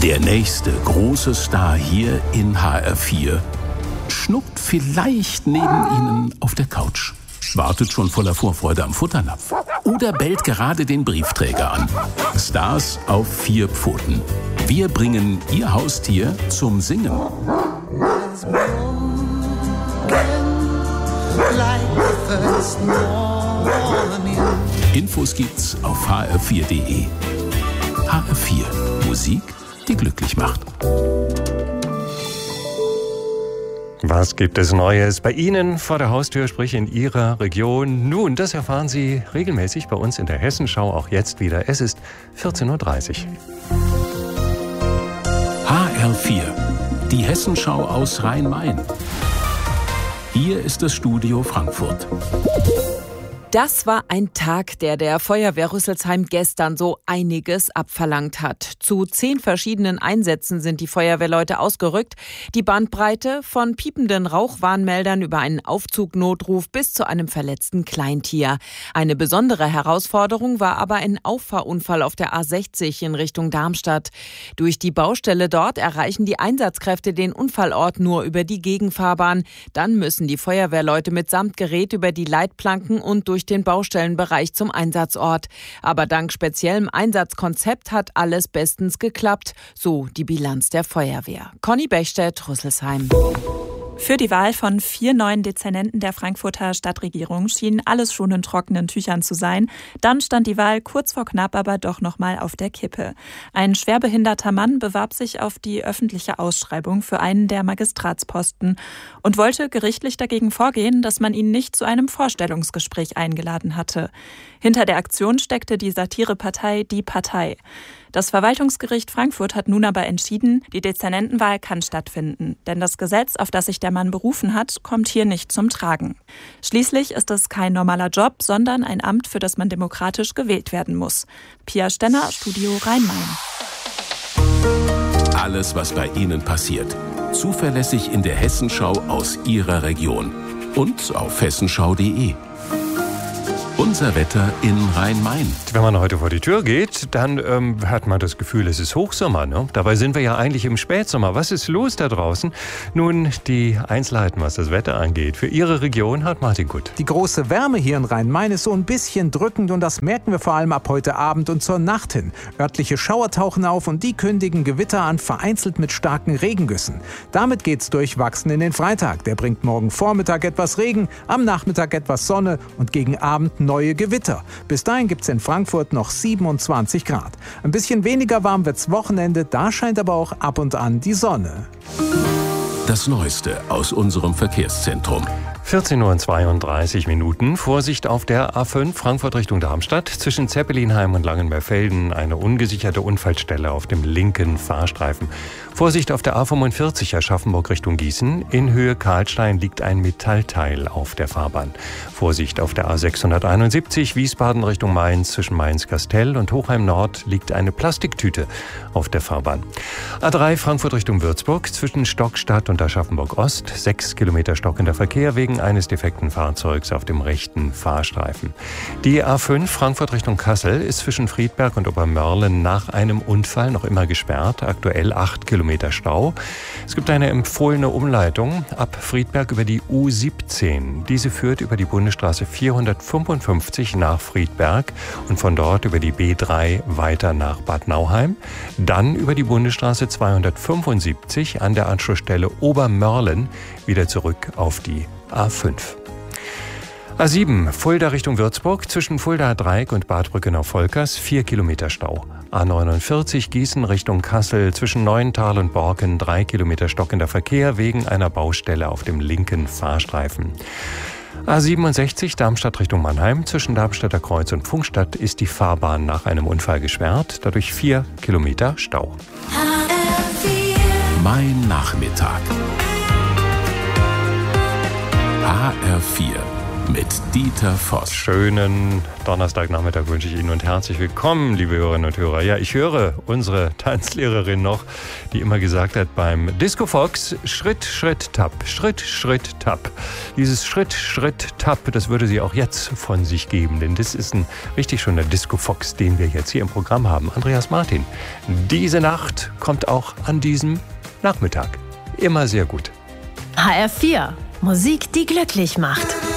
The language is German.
Der nächste große Star hier in HR4 schnuckt vielleicht neben Ihnen auf der Couch, wartet schon voller Vorfreude am Futternapf oder bellt gerade den Briefträger an. Stars auf 4 Pfoten. Wir bringen Ihr Haustier zum Singen. Infos gibt's auf hr4.de. HR4. Musik, die glücklich macht. Was gibt es Neues bei Ihnen vor der Haustür, sprich in Ihrer Region? Nun, das erfahren Sie regelmäßig bei uns in der Hessenschau, auch jetzt wieder. Es ist 14.30 Uhr. HR4, die Hessenschau aus Rhein-Main. Hier ist das Studio Frankfurt. Das war ein Tag, der Feuerwehr Rüsselsheim gestern so einiges abverlangt hat. Zu 10 verschiedenen Einsätzen sind die Feuerwehrleute ausgerückt. Die Bandbreite von piependen Rauchwarnmeldern über einen Aufzugnotruf bis zu einem verletzten Kleintier. Eine besondere Herausforderung war aber ein Auffahrunfall auf der A60 in Richtung Darmstadt. Durch die Baustelle dort erreichen die Einsatzkräfte den Unfallort nur über die Gegenfahrbahn. Dann müssen die Feuerwehrleute mitsamt Gerät über die Leitplanken und durch den Baustellenbereich zum Einsatzort. Aber dank speziellem Einsatzkonzept hat alles bestens geklappt, so die Bilanz der Feuerwehr. Conny Bechstedt, Rüsselsheim. Für die Wahl von 4 neuen Dezernenten der Frankfurter Stadtregierung schien alles schon in trockenen Tüchern zu sein. Dann stand die Wahl kurz vor knapp aber doch nochmal auf der Kippe. Ein schwerbehinderter Mann bewarb sich auf die öffentliche Ausschreibung für einen der Magistratsposten und wollte gerichtlich dagegen vorgehen, dass man ihn nicht zu einem Vorstellungsgespräch eingeladen hatte. Hinter der Aktion steckte die Satirepartei Die Partei. Das Verwaltungsgericht Frankfurt hat nun aber entschieden, die Dezernentenwahl kann stattfinden. Denn das Gesetz, auf das sich der Mann berufen hat, kommt hier nicht zum Tragen. Schließlich ist es kein normaler Job, sondern ein Amt, für das man demokratisch gewählt werden muss. Pia Stenner, Studio Rhein-Main. Alles, was bei Ihnen passiert. Zuverlässig in der Hessenschau aus Ihrer Region. Und auf hessenschau.de. Unser Wetter in Rhein-Main. Wenn man heute vor die Tür geht, dann hat man das Gefühl, es ist Hochsommer. Ne? Dabei sind wir ja eigentlich im Spätsommer. Was ist los da draußen? Nun, die Einzelheiten, was das Wetter angeht. Für Ihre Region hat Martin Gutt. Die große Wärme hier in Rhein-Main ist so ein bisschen drückend und das merken wir vor allem ab heute Abend und zur Nacht hin. Örtliche Schauer tauchen auf und die kündigen Gewitter an, vereinzelt mit starken Regengüssen. Damit geht's durchwachsen in den Freitag. Der bringt morgen Vormittag etwas Regen, am Nachmittag etwas Sonne und gegen Abend neue Gewitter. Bis dahin gibt's in Frankfurt noch 27 Grad. Ein bisschen weniger warm wird's Wochenende, da scheint aber auch ab und an die Sonne. Das Neueste aus unserem Verkehrszentrum. 14.32 Uhr. Vorsicht auf der A5 Frankfurt Richtung Darmstadt. Zwischen Zeppelinheim und Langenbergfelden eine ungesicherte Unfallstelle auf dem linken Fahrstreifen. Vorsicht auf der A45 Aschaffenburg Richtung Gießen. In Höhe Karlstein liegt ein Metallteil auf der Fahrbahn. Vorsicht auf der A671 Wiesbaden Richtung Mainz. Zwischen Mainz-Kastell und Hochheim Nord liegt eine Plastiktüte auf der Fahrbahn. A3 Frankfurt Richtung Würzburg. Zwischen Stockstadt und Aschaffenburg Ost. 6 Kilometer stockender Verkehr wegen eines defekten Fahrzeugs auf dem rechten Fahrstreifen. Die A5 Frankfurt Richtung Kassel ist zwischen Friedberg und Obermörlen nach einem Unfall noch immer gesperrt. Aktuell 8 Kilometer Stau. Es gibt eine empfohlene Umleitung ab Friedberg über die U17. Diese führt über die Bundesstraße 455 nach Friedberg und von dort über die B3 weiter nach Bad Nauheim. Dann über die Bundesstraße 275 an der Anschlussstelle Obermörlen wieder zurück auf die A5. A7 Fulda Richtung Würzburg zwischen Fuldaer Dreieck und Bad Brückenau-Volkers 4 Kilometer Stau. A49 Gießen Richtung Kassel zwischen Neuental und Borken 3 Kilometer stockender Verkehr wegen einer Baustelle auf dem linken Fahrstreifen. A67 Darmstadt Richtung Mannheim zwischen Darmstädter Kreuz und Pfungstadt ist die Fahrbahn nach einem Unfall gesperrt, dadurch 4 Kilometer Stau. Mein Nachmittag. HR4 mit Dieter Voss. Schönen Donnerstagnachmittag wünsche ich Ihnen und herzlich willkommen, liebe Hörerinnen und Hörer. Ja, ich höre unsere Tanzlehrerin noch, die immer gesagt hat beim Disco Fox, Schritt, Schritt, Tap, Schritt, Schritt, Tap. Dieses Schritt, Schritt, Tap, das würde sie auch jetzt von sich geben, denn das ist ein richtig schöner Disco Fox, den wir jetzt hier im Programm haben. Andreas Martin, diese Nacht kommt auch an diesem Nachmittag. Immer sehr gut. HR4, Musik, die glücklich macht.